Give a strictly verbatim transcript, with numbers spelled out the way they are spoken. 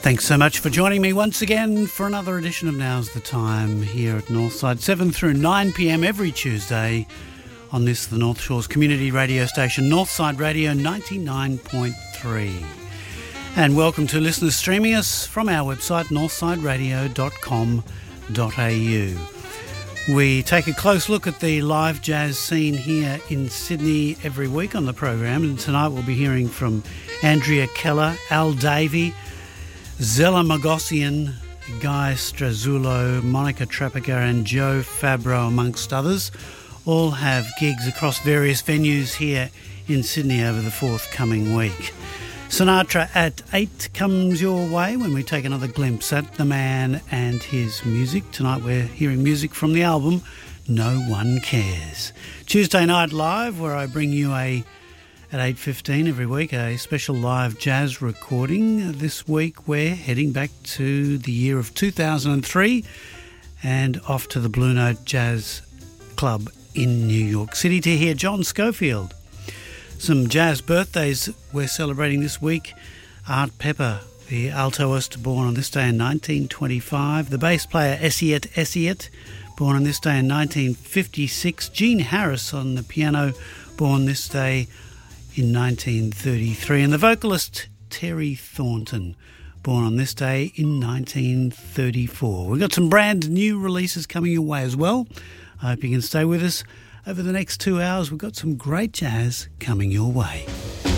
Thanks so much for joining me once again for another edition of Now's the Time here at Northside, seven through nine p m every Tuesday on this, the North Shores community radio station, Northside Radio ninety-nine point three. And welcome to listeners streaming us from our website, northside radio dot com dot a u. We take a close look at the live jazz scene here in Sydney every week on the program, and tonight we'll be hearing from Andrea Keller, Al Davey, Zella Mogossian, Guy Strazulo, Monica Trapica and Joe Fabro, amongst others. All have gigs across various venues here in Sydney over the forthcoming week. Sinatra at eight comes your way when we take another glimpse at the man and his music. Tonight we're hearing music from the album No One Cares. Tuesday Night Live, where I bring you a at eight fifteen every week, a special live jazz recording. This week we're heading back to the year of two thousand three and off to the Blue Note Jazz Club in New York City to hear John Scofield. Some jazz birthdays we're celebrating this week. Art Pepper, the altoist, born on this day in nineteen twenty-five. The bass player Essiet Essiet, born on this day in nineteen fifty-six. Gene Harris on the piano, born this day in nineteen thirty-three, and the vocalist Terry Thornton, born on this day in nineteen thirty-four. We've got some brand new releases coming your way as well. I hope you can stay with us over the next two hours. We've got some great jazz coming your way.